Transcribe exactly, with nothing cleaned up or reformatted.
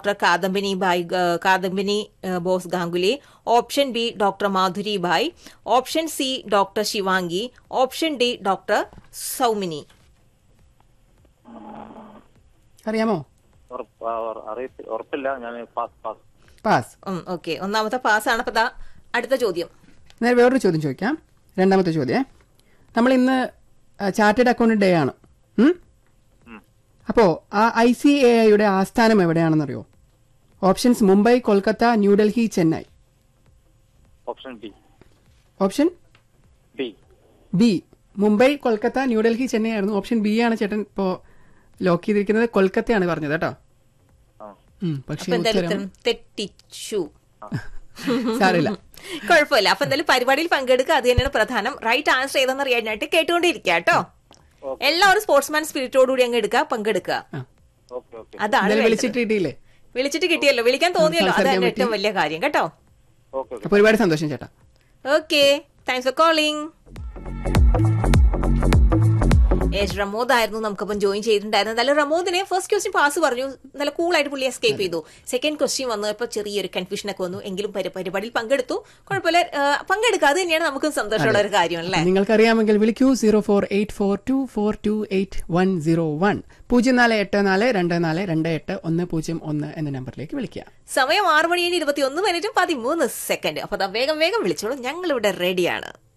Doctor Kadambini bye Kadambini boss Ganguly. Option B doctor Madhuri bye. Option C doctor Shivangi. Option D doctor Saumini. അറിയാമോ? ഉറപ്പില്ല, ഞാൻ pass. Pass. Okay, ഒന്നാമത്തെ pass ആണ്. അപ്പൊ അടുത്ത ചോദ്യം. നേരെ വേറൊരു ചോദ്യം ചോദിക്കാം. രണ്ടാമത്തെ ചോദ്യം. നമ്മൾ ഇന്ന് ചാർട്ടേഡ് അക്കൗണ്ടന്റ് ഡേ ആണ്. അപ്പോ ആ ഐ സി എ ഐയുടെ ആസ്ഥാനം എവിടെയാണെന്നറിയോ? Options Mumbai, Kolkata, New Delhi, Chennai. Option B. Option B B Mumbai, Kolkata, New Delhi, Chennai ആയിരുന്നു. ഓപ്ഷൻ ബി ആണ് ചേട്ടൻ ഇപ്പോ ലോക്ക് ചെയ്തിരിക്കുന്നത്. കൊൽക്കത്തയാണ് പറഞ്ഞത് കേട്ടോ. പക്ഷേ തെറ്റിച്ചു. സാറില്ല, കുഴപ്പമില്ല. അപ്പൊ എന്തായാലും പരിപാടിയിൽ പങ്കെടുക്കുക, അത് തന്നെയാണ് പ്രധാനം. റൈറ്റ് ആൻസർ ഏതെന്ന് അറിയാനായിട്ട് കേട്ടുകൊണ്ടിരിക്കുക കേട്ടോ. എല്ലാവരും സ്പോർട്സ്മാൻ സ്പിരിറ്റോടുകൂടി അങ്ങ് എടുക്കുക, പങ്കെടുക്കുക. അതാണ് വിളിച്ചിട്ട് കിട്ടിയില്ലേ? വിളിച്ചിട്ട് കിട്ടിയല്ലോ, വിളിക്കാൻ തോന്നിയല്ലോ, അതാണ് ഏറ്റവും വലിയ കാര്യം കേട്ടോ. അപ്പൊ ഒരുപാട് സന്തോഷം ചേട്ടാ. Okay, thanks for calling. S റമോദ് ആയിരുന്നു നമുക്കപ്പം ജോയിൻ ചെയ്തിട്ടുണ്ടായിരുന്നത്. നല്ല റമോദിനെ ഫസ്റ്റ് ക്വസ്റ്റ്യൻ പാസ് പറഞ്ഞു, നല്ല കൂളായിട്ട് പുള്ളി എസ്കേപ്പ് ചെയ്തു. സെക്കൻഡ് ക്വസ്റ്റ്യൻ വന്നപ്പോൾ ചെറിയൊരു കൺഫ്യൂഷൻ ഒക്കെ വന്നു, എങ്കിലും പരിപാടിയിൽ പങ്കെടുത്തു. കുഴപ്പമില്ല, പങ്കെടുക്കുക, അത് തന്നെയാണ് നമുക്ക് സന്തോഷമുള്ള ഒരു കാര്യം അല്ലേ. നിങ്ങൾക്കറിയാമെങ്കിൽ വിളിക്കൂ zero four eight four to four to eight one zero one പൂജ്യം നാല് എട്ട് നാല് രണ്ട് നാല് രണ്ട് എട്ട് ഒന്ന് പൂജ്യം ഒന്ന് എന്ന നമ്പറിലേക്ക് വിളിക്കുക. സമയം ആറ് മണി ഇരുപത്തി ഒന്ന് മിനിറ്റും പതിമൂന്ന് സെക്കൻഡ്. അപ്പൊ വേഗം വേഗം വിളിച്ചോളൂ, ഞങ്ങൾ ഇവിടെ റെഡിയാണ്.